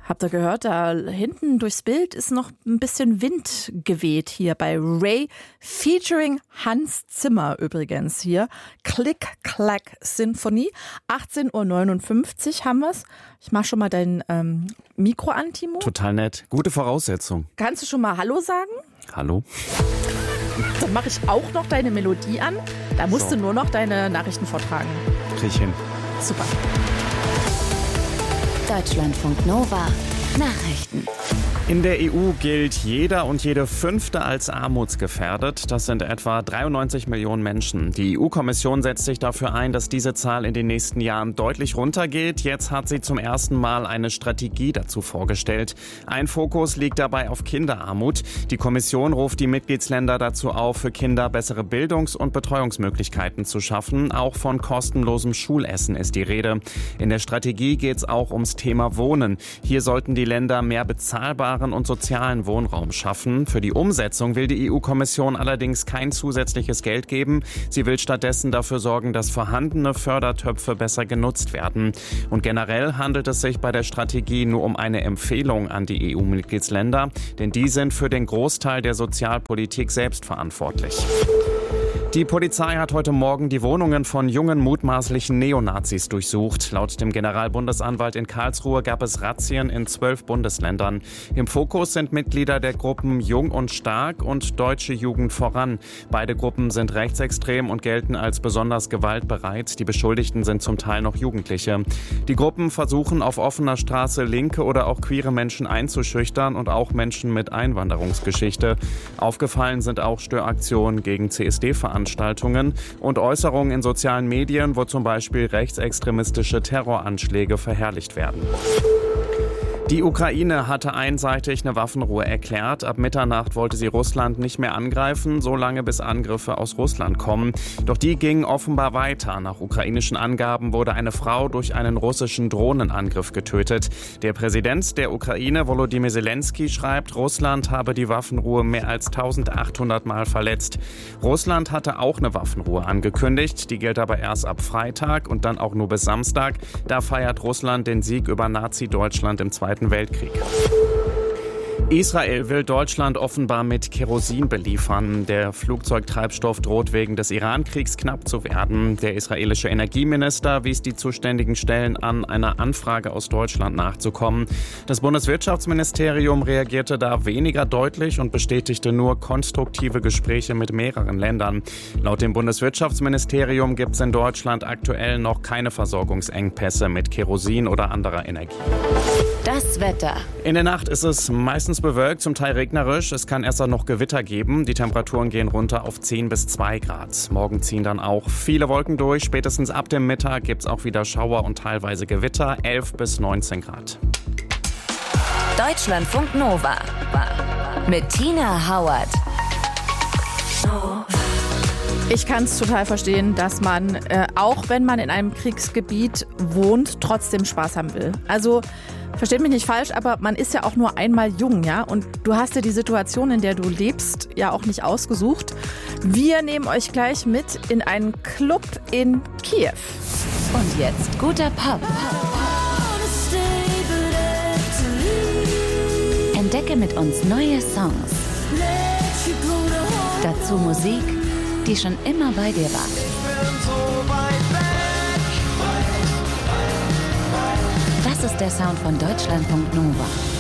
Habt ihr gehört, da hinten durchs Bild ist noch ein bisschen Wind geweht hier bei Ray, featuring Hans Zimmer übrigens hier. Click-Clack-Sinfonie. 18:59 Uhr haben wir's. Ich mach schon mal dein Mikro an, Timo. Total nett. Gute Voraussetzung. Kannst du schon mal Hallo sagen? Hallo. Dann mache ich auch noch deine Melodie an. Da musst du nur noch deine Nachrichten vortragen. Krieg ich hin. Super. Deutschlandfunk Nova Nachrichten. In der EU gilt jeder und jede Fünfte als armutsgefährdet. Das sind etwa 93 Millionen Menschen. Die EU-Kommission setzt sich dafür ein, dass diese Zahl in den nächsten Jahren deutlich runtergeht. Jetzt hat sie zum ersten Mal eine Strategie dazu vorgestellt. Ein Fokus liegt dabei auf Kinderarmut. Die Kommission ruft die Mitgliedsländer dazu auf, für Kinder bessere Bildungs- und Betreuungsmöglichkeiten zu schaffen. Auch von kostenlosem Schulessen ist die Rede. In der Strategie geht es auch ums Thema Wohnen. Hier sollten die Länder mehr bezahlbaren und sozialen Wohnraum schaffen. Für die Umsetzung will die EU-Kommission allerdings kein zusätzliches Geld geben. Sie will stattdessen dafür sorgen, dass vorhandene Fördertöpfe besser genutzt werden. Und generell handelt es sich bei der Strategie nur um eine Empfehlung an die EU-Mitgliedsländer, denn die sind für den Großteil der Sozialpolitik selbst verantwortlich. Die Polizei hat heute Morgen die Wohnungen von jungen mutmaßlichen Neonazis durchsucht. Laut dem Generalbundesanwalt in Karlsruhe gab es Razzien in 12 Bundesländern. Im Fokus sind Mitglieder der Gruppen Jung und Stark und Deutsche Jugend voran. Beide Gruppen sind rechtsextrem und gelten als besonders gewaltbereit. Die Beschuldigten sind zum Teil noch Jugendliche. Die Gruppen versuchen auf offener Straße linke oder auch queere Menschen einzuschüchtern und auch Menschen mit Einwanderungsgeschichte. Aufgefallen sind auch Störaktionen gegen CSD-Veranstaltungen und Äußerungen in sozialen Medien, wo zum Beispiel rechtsextremistische Terroranschläge verherrlicht werden. Die Ukraine hatte einseitig eine Waffenruhe erklärt. Ab Mitternacht wollte sie Russland nicht mehr angreifen, solange bis Angriffe aus Russland kommen. Doch die gingen offenbar weiter. Nach ukrainischen Angaben wurde eine Frau durch einen russischen Drohnenangriff getötet. Der Präsident der Ukraine, Volodymyr Zelensky, schreibt, Russland habe die Waffenruhe mehr als 1800 Mal verletzt. Russland hatte auch eine Waffenruhe angekündigt. Die gilt aber erst ab Freitag und dann auch nur bis Samstag. Da feiert Russland den Sieg über Nazi-Deutschland im Zweiten Weltkrieg. Israel will Deutschland offenbar mit Kerosin beliefern. Der Flugzeugtreibstoff droht wegen des Iran-Kriegs knapp zu werden. Der israelische Energieminister wies die zuständigen Stellen an, einer Anfrage aus Deutschland nachzukommen. Das Bundeswirtschaftsministerium reagierte da weniger deutlich und bestätigte nur konstruktive Gespräche mit mehreren Ländern. Laut dem Bundeswirtschaftsministerium gibt es in Deutschland aktuell noch keine Versorgungsengpässe mit Kerosin oder anderer Energie. Das Wetter. In der Nacht ist es meistens bewölkt, zum Teil regnerisch. Es kann erst noch Gewitter geben. Die Temperaturen gehen runter auf 10 bis 2 Grad. Morgen ziehen dann auch viele Wolken durch. Spätestens ab dem Mittag gibt es auch wieder Schauer und teilweise Gewitter. 11 bis 19 Grad. Deutschlandfunk Nova mit Tina Hauert. Ich kann es total verstehen, dass man, auch wenn man in einem Kriegsgebiet wohnt, trotzdem Spaß haben will. Also, versteht mich nicht falsch, aber man ist ja auch nur einmal jung, ja? Und du hast dir die Situation, in der du lebst, ja auch nicht ausgesucht. Wir nehmen euch gleich mit in einen Club in Kiew. Und jetzt guter Pop. Entdecke mit uns neue Songs. Dazu Musik, die schon immer bei dir war. Das ist der Sound von Deutschlandfunk Nova.